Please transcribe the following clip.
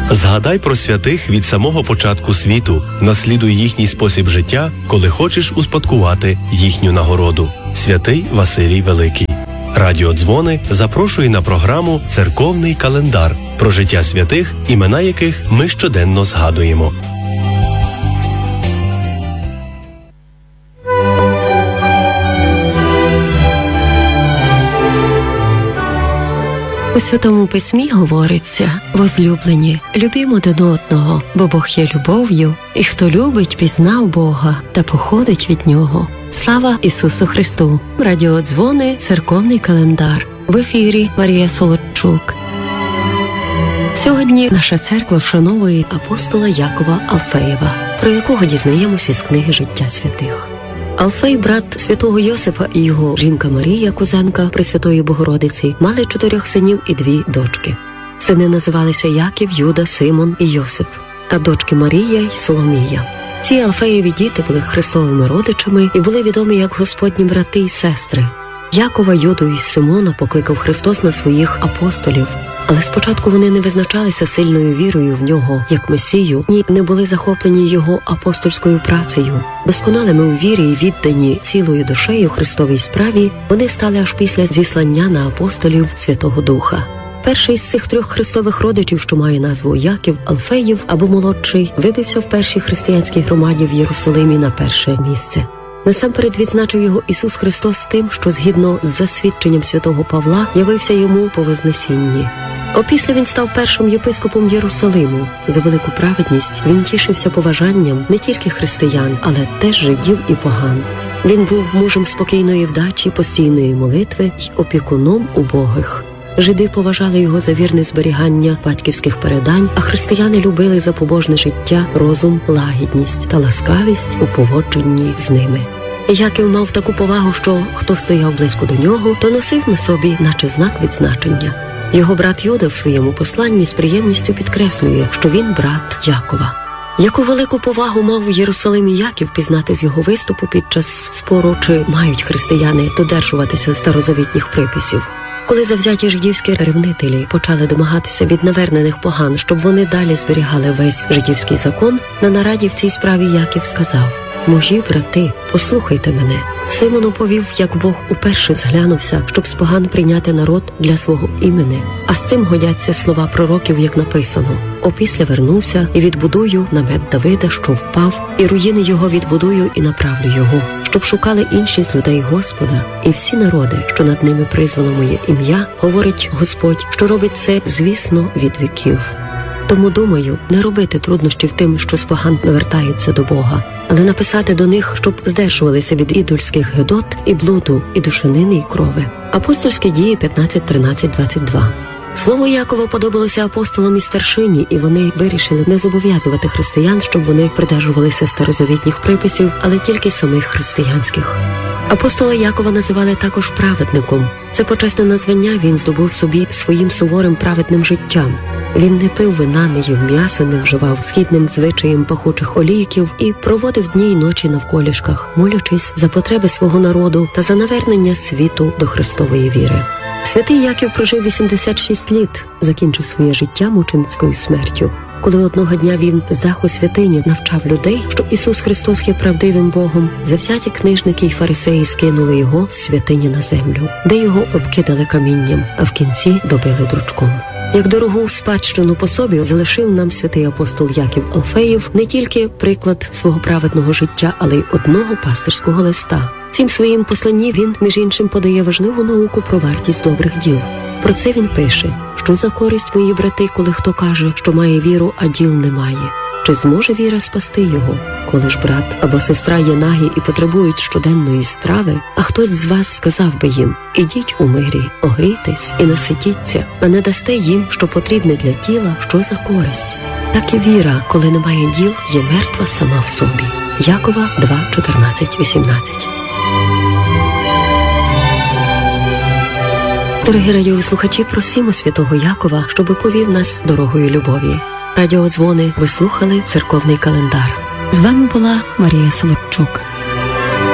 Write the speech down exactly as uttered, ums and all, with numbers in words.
Згадай про святих від самого початку світу, наслідуй їхній спосіб життя, коли хочеш успадкувати їхню нагороду. Святий Василій Великий. Радіо Дзвони запрошує на програму «Церковний календар» про життя святих, імена яких ми щоденно згадуємо. У Святому Письмі говориться: «Возлюблені, любімо один одного, бо Бог є любов'ю, і хто любить, пізнав Бога та походить від Нього». Слава Ісусу Христу! Радіо Дзвони, церковний календар. В ефірі Марія Солодчук. Сьогодні наша церква вшановує апостола Якова Алфеєва, про якого дізнаємося з книги «Життя святих». Алфей, брат святого Йосифа, і його жінка Марія, кузенка Пресвятої Богородиці, мали чотирьох синів і дві дочки. Сини називалися Яків, Юда, Симон і Йосип, а дочки Марія й Соломія. Ці Алфеєві діти були христовими родичами і були відомі як Господні брати й сестри. Якова, Юду і Симона покликав Христос на своїх апостолів. Але спочатку вони не визначалися сильною вірою в нього, як Месію, ні не були захоплені його апостольською працею. Досконалими у вірі і віддані цілою душею Христовій справі, вони стали аж після зіслання на апостолів Святого Духа. Перший з цих трьох христових родичів, що має назву Яків Алфеїв або молодший, вибився в першій християнській громаді в Єрусалимі на перше місце. Насамперед відзначив його Ісус Христос тим, що згідно з засвідченням святого Павла явився йому по Вознесінні. Опісля він став першим єпископом Єрусалиму. За велику праведність він тішився поважанням не тільки християн, але теж жидів і поган. Він був мужем спокійної вдачі, постійної молитви й опікуном убогих. Жиди поважали його за вірне зберігання батьківських передань, а християни любили за побожне життя, розум, лагідність та ласкавість у поводженні з ними. Яків мав таку повагу, що хто стояв близько до нього, то носив на собі наче знак відзначення. Його брат Юда в своєму посланні з приємністю підкреслює, що він брат Якова. Яку велику повагу мав в Єрусалимі Яків, пізнати з його виступу під час спору, чи мають християни додержуватися старозавітніх приписів. Коли завзяті жидівські ревнителі почали домагатися від навернених поган, щоб вони далі зберігали весь жидівський закон, на нараді в цій справі Яків сказав: «Мужі, брати, послухайте мене». Симон оповів, як Бог уперше зглянувся, щоб з поган прийняти народ для свого імені. А з цим годяться слова пророків, як написано: «Опісля вернувся і відбудую намет Давида, що впав, і руїни його відбудую і направлю його, щоб шукали інші з людей Господа, і всі народи, що над ними призвано моє ім'я, говорить Господь, що робить це, звісно, від віків». Тому, думаю, не робити труднощів тим, що з поган навертаються до Бога, але написати до них, щоб здержувалися від ідольських гидот і блуду, і душанини, і крови. Апостольські дії п'ятнадцять, тринадцять, двадцять два. Слово Якова подобалося апостолам і старшині, і вони вирішили не зобов'язувати християн, щоб вони придержувалися старозавітніх приписів, але тільки самих християнських. Апостола Якова називали також праведником. Це почесне названня він здобув собі своїм суворим праведним життям. Він не пив вина, не їв м'яса, не вживав східним звичаєм пахучих олійків і проводив дні й ночі навколішках, молячись за потреби свого народу та за навернення світу до Христової віри. Святий Яків прожив вісімдесят шість літ, закінчив своє життя мученицькою смертю. Коли одного дня він з даху святині навчав людей, що Ісус Христос є правдивим Богом, завзяті книжники й фарисеї скинули його з святині на землю, де його обкидали камінням, а в кінці добили дручком. Як дорогу спадщину по собі залишив нам святий апостол Яків Алфеїв не тільки приклад свого праведного життя, але й одного пастирського листа. Цим своїм посланні він, між іншим, подає важливу науку про вартість добрих діл. Про це він пише: «Що за користь, мої брати, коли хто каже, що має віру, а діл немає? Чи зможе віра спасти його? Коли ж брат або сестра є нагі і потребують щоденної страви, а хтось з вас сказав би їм: ідіть у мирі, огрійтесь і наситіться, а не дасте їм, що потрібне для тіла, що за користь? Так і віра, коли немає діл, є мертва сама в собі». Якова два, чотирнадцять, вісімнадцять. Дорогі радіослухачі, просимо святого Якова, щоб повів нас дорогою любові. Радіо Дзвони, ви слухали церковний календар. З вами була Марія Солодчук.